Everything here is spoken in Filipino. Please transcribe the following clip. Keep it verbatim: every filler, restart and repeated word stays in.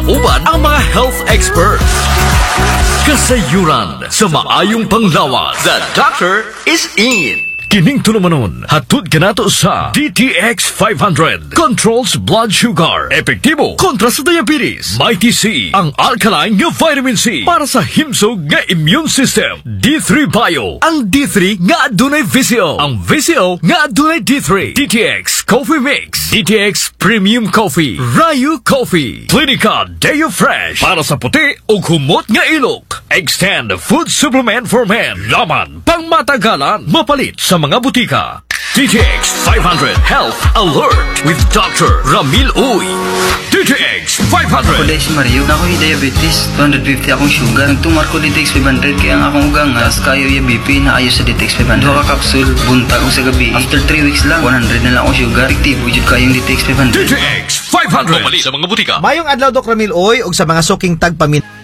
uban ang mga health experts. Kasayuran sa maayong panglawas. The doctor is in. Kining tulumanon, hatod ka nato sa D T X five hundred. Controls blood sugar. Epektibo kontra sa diabetes. Mighty C, ang alkaline nga vitamin C para sa himsog nga immune system. D three Bio, ang D three nga adunay V C O. Ang V C O nga adunay D three. D T X Coffee Mix. D T X Premium Coffee. Rayu Coffee. Clinica Deo Fresh para sa puti o humot nga ilok. Extend Food Supplement for Men. Laman pang matagalan. Mapalit sa mga butika. D T X five hundred Health Alert with Doctor Ramil Uy. D T X five hundred. Ako si Mario, na ako'y diabetes, two fifty akong sugar. Nagtumar ko D T X five hundred, kaya ang akong ugang as kayo yung B P na ayos sa D T X five hundred. Dua ka kapsul, buntag ko sa gabi. After three weeks lang, one hundred na lang akong sugar. Active, wujud kayong D T X five hundred. D T X five hundred. Mapalit sa mga butika. Mayong adlaw Doc Ramil Oy ug sa mga suking tagpamin.